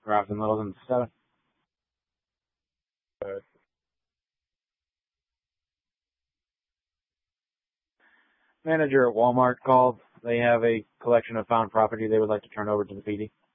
Robinson Littleton 7. Manager at Walmart called. They have a collection of found property they would like to turn over to the PD.